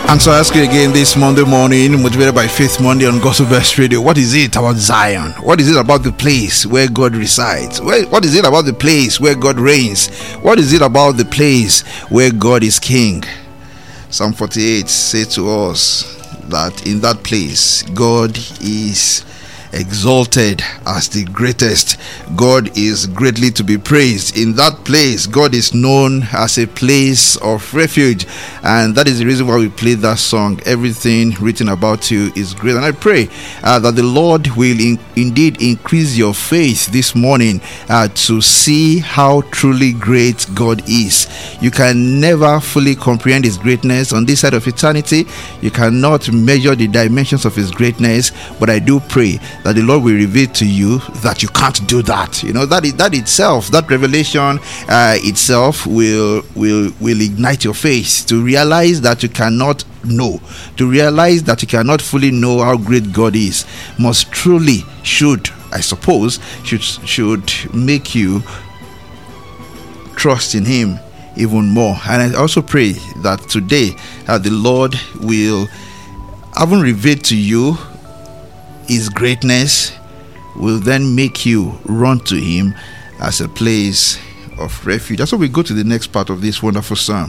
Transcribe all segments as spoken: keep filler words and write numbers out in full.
And so I ask you again this Monday morning, motivated by Faith Monday on Gospel Best Radio. What is it about Zion? What is it about the place where God resides? What is it about the place where God reigns? What is it about the place where God is King? Psalm forty-eight says to us that in that place, God is exalted as the greatest. God is greatly to be praised. In that place, God is known as a place of refuge, and that is the reason why we played that song, Everything Written About You Is Great. And I pray uh, that the Lord will in, indeed increase your faith this morning uh, to see how truly great God is. You can never fully comprehend His greatness on this side of eternity. You cannot measure the dimensions of His greatness, but I do pray that the Lord will reveal to you that you can't do that. You know, that is, that itself, that revelation uh, itself will will will ignite your faith to realize that you cannot know, to realize that you cannot fully know how great God is. Must truly, should, I suppose, should should make you trust in Him even more. And I also pray that today uh, the Lord will haven't revealed to you His greatness, will then make you run to Him as a place of refuge. That's why we go to the next part of this wonderful psalm.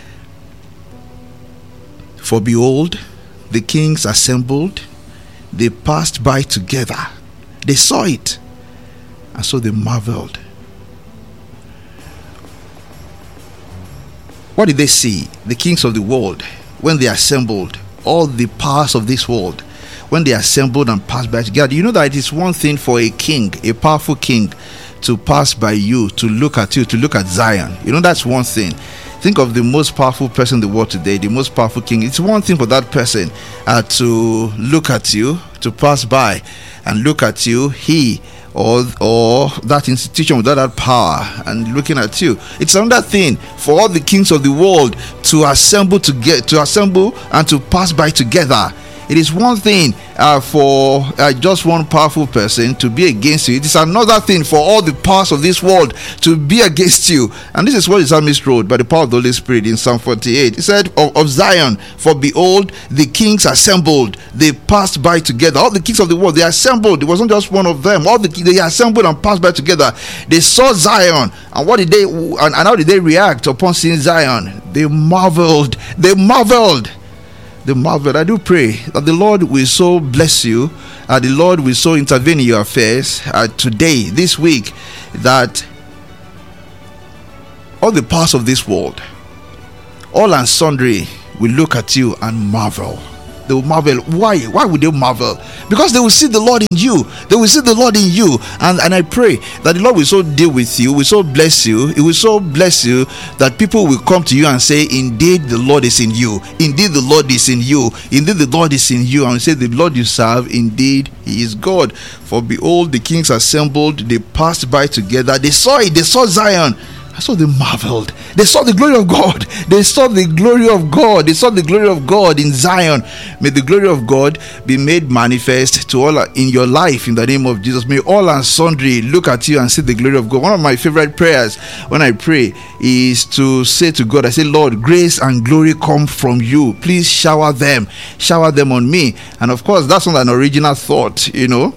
For behold, the kings assembled, they passed by together, they saw it, and so they marveled. What did they see? The kings of the world, when they assembled, all the powers of this world, when they assembled and passed by together. You know that it is one thing for a king, a powerful king, to pass by you, to look at you, to look at Zion. You know, that's one thing. Think of the most powerful person in the world today, the most powerful king. It's one thing for that person uh, to look at you, to pass by and look at you, he or or that institution without that power and looking at you. It's another thing for all the kings of the world to assemble to get to assemble and to pass by together. It is one thing uh, for uh, just one powerful person to be against you. It is another thing for all the powers of this world to be against you. And this is what the psalmist wrote by the power of the Holy Spirit in Psalm forty-eight. He said of, of Zion, for behold, the kings assembled, they passed by together. All the kings of the world, they assembled. It wasn't just one of them. All the they assembled and passed by together. They saw Zion, and what did they and, and how did they react upon seeing Zion? They marveled. They marveled. The marvel. I do pray that the Lord will so bless you, uh, the Lord will so intervene in your affairs uh, today, this week, that all the powers of this world, all and sundry, will look at you and marvel. They will marvel. Why? Why would they marvel? Because they will see the Lord in you. They will see the Lord in you. And, and I pray that the Lord will so deal with you, will so bless you. It will so bless you that people will come to you and say, indeed, the Lord is in you. Indeed, the Lord is in you. Indeed, the Lord is in you. And say, the Lord you serve, indeed, He is God. For behold, the kings assembled, they passed by together. They saw it. They saw Zion. So they marveled. They saw the glory of God. They saw the glory of God. They saw the glory of God in Zion. May the glory of God be made manifest to all in your life in the name of Jesus. May all and sundry look at you and see the glory of God. One of my favorite prayers when I pray is to say to God, I say, Lord, grace and glory come from you. Please shower them. Shower them on me. And of course, that's not an original thought, you know.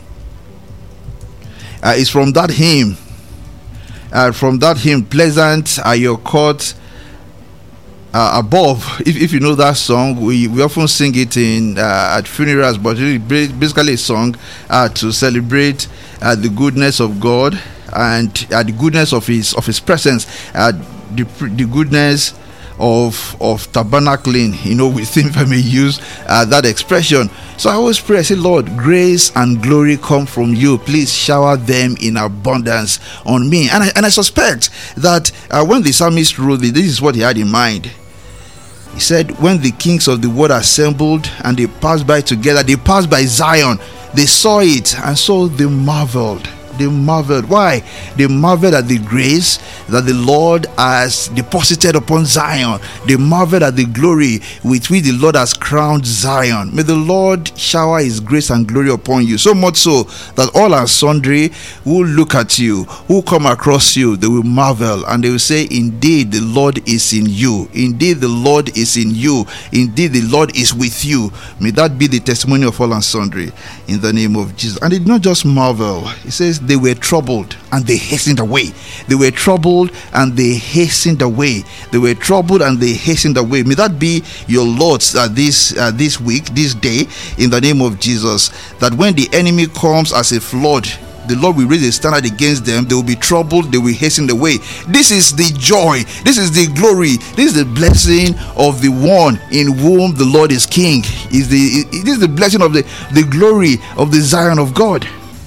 Uh, it's from that hymn. Uh, from that hymn, pleasant are your courts uh, above. If, if you know that song, we, we often sing it in uh, at funerals, but it's basically a song uh, to celebrate uh, the goodness of God and uh, the goodness of His of His presence, uh, the the goodness of of tabernacling, you know, with Him, if I may use uh, that expression. So I always pray, I say, Lord, grace and glory come from you. Please shower them in abundance on me. And I, and I suspect that uh, when the psalmist wrote this, this is what he had in mind. He said, when the kings of the world assembled and they passed by together, they passed by Zion, they saw it, and so they marveled. They marveled. Why? They marveled at the grace that the Lord has deposited upon Zion. They marveled at the glory with which the Lord has crowned Zion. May the Lord shower his grace and glory upon you, so much so that all and sundry who look at you, who come across you, they will marvel and they will say, indeed the Lord is in you. Indeed the Lord is in you. Indeed the Lord is with you. May that be the testimony of all and sundry in the name of Jesus. And they did not just marvel. It says they were troubled and they hastened away. They were troubled and they hastened away. They were troubled and they hastened away. May that be your Lord's uh, this uh, this week, this day, in the name of Jesus. That when the enemy comes as a flood, the Lord will raise a standard against them. They will be troubled. They will hasten away. This is the joy. This is the glory. This is the blessing of the one in whom the Lord is King. Is the this is the blessing of the the glory of the Zion of God.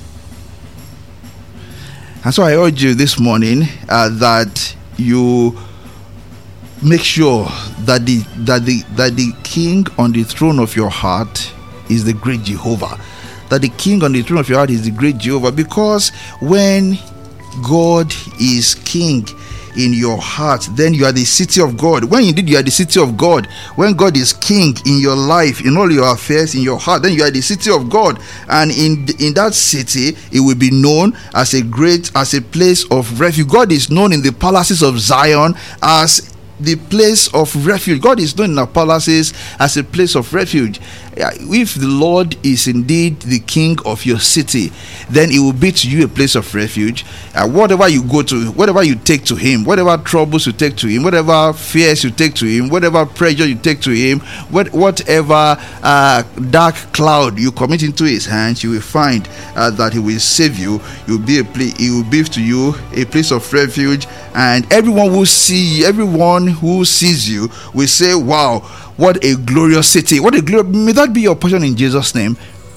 And so I urge you this morning uh, that you make sure that the that the that the King on the throne of your heart is the great Jehovah. That the King on the throne of your heart is the great Jehovah, because when God is King in your heart, then you are the city of God. When indeed you are the city of God, when God is King in your life, in all your affairs, in your heart, then you are the city of God. And in in that city, it will be known as a great, as a place of refuge. God is known in the palaces of Zion as the place of refuge. God is known in our palaces as a place of refuge. If the Lord is indeed the King of your city, then it will be to you a place of refuge. Uh, whatever you go to, whatever you take to him, whatever troubles you take to him, whatever fears you take to him, whatever pressure you take to him, what, whatever uh, dark cloud you commit into his hands, you will find uh, that he will save you. You will be a place, he will be to you a place of refuge, and everyone will see you, everyone who sees you will say, wow, what a glorious city. What a glory. May that be your portion in Jesus' name.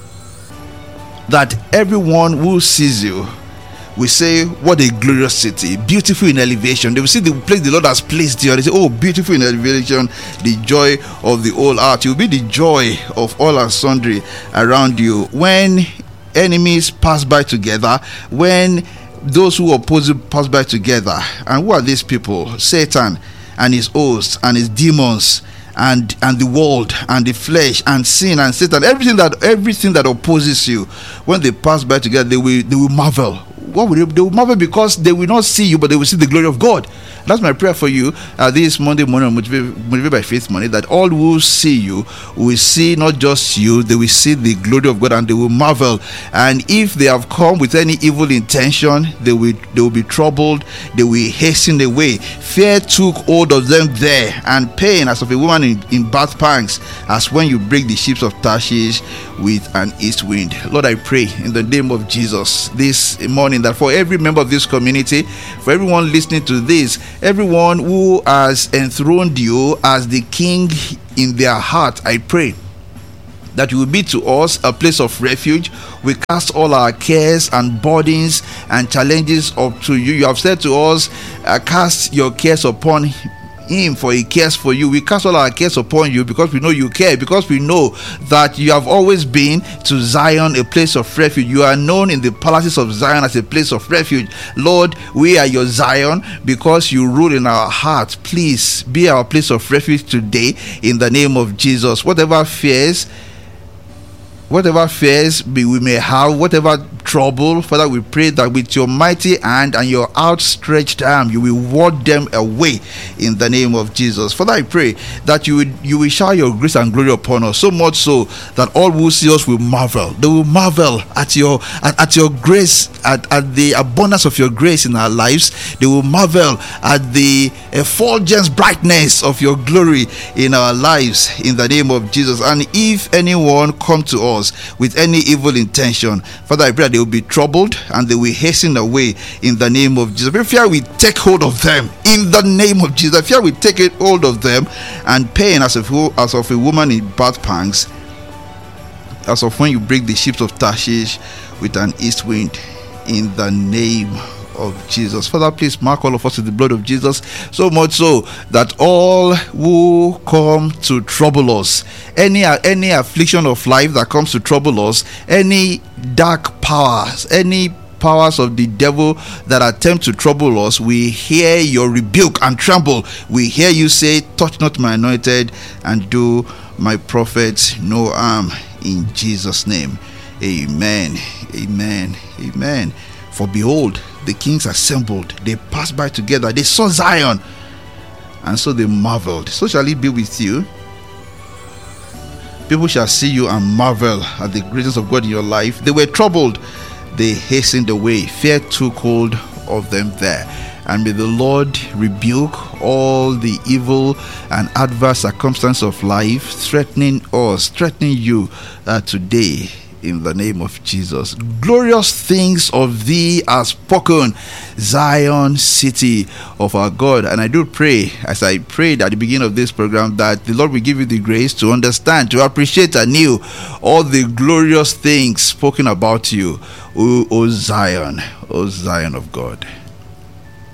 That everyone who sees you will say, what a glorious city, beautiful in elevation. They will see the place the Lord has placed you. They say, oh, beautiful in elevation, the joy of the whole earth. You will be the joy of all and sundry around you. When enemies pass by together, when those who oppose you pass by together, and who are these people? Satan and his hosts and his demons, and and the world and the flesh and sin and Satan, everything that everything that opposes you, when they pass by together, they will they will marvel. What will they, they will marvel, because they will not see you, but they will see the glory of God. That's my prayer for you uh, this Monday morning, motivated, motivated by Faith Money, that all who see you will see not just you, they will see the glory of God and they will marvel. And if they have come with any evil intention, they will they will be troubled, they will hasten away. Fear took hold of them there, and pain as of a woman in, in birth pangs, as when you break the ships of Tarshish with an east wind. Lord, I pray in the name of Jesus this morning that for every member of this community, for everyone listening to this, everyone who has enthroned you as the King in their heart, I pray that you will be to us a place of refuge. We cast all our cares and burdens and challenges up to you. You have said to us, uh, cast your cares upon him, for he cares for you. We cast all our cares upon you because we know you care, because we know that you have always been to Zion a place of refuge. You are known in the palaces of Zion as a place of refuge. Lord, we are your Zion because you rule in our hearts. Please be our place of refuge today in the name of Jesus. Whatever fears Whatever fears we may have, whatever trouble, Father, we pray that with your mighty hand and your outstretched arm, you will ward them away in the name of Jesus. Father, I pray that you will, you will shower your grace and glory upon us, so much so that all who see us will marvel. They will marvel at your at, at your grace, at, at the abundance of your grace in our lives. They will marvel at the effulgence brightness of your glory in our lives in the name of Jesus. And if anyone come to us with any evil intention, Father, I pray that they will be troubled and they will hasten away in the name of Jesus. If fear will take hold of them in the name of Jesus, fear will take it hold of them, and pain as of, as of a woman in birth pangs, as of when you break the ships of Tarshish with an east wind, in the name of Jesus. Father, please mark all of us with the blood of Jesus, so much so that all who come to trouble us, any any affliction of life that comes to trouble us, any dark powers, any powers of the devil that attempt to trouble us, we hear your rebuke and tremble. We hear you say, touch not my anointed and do my prophets no harm. In Jesus' name, amen, amen, amen. For behold, the kings assembled, they passed by together, they saw Zion, and so they marveled. So shall it be with you. People shall see you and marvel at the greatness of God in your life. They were troubled, they hastened away. Fear took hold of them there. And may the Lord rebuke all the evil and adverse circumstances of life threatening us, threatening you uh, today, in the name of Jesus. Glorious things of thee are spoken, Zion, city of our God. And I do pray, as I prayed at the beginning of this program, that the Lord will give you the grace to understand, to appreciate anew all the glorious things spoken about you, O, o Zion, O Zion of God.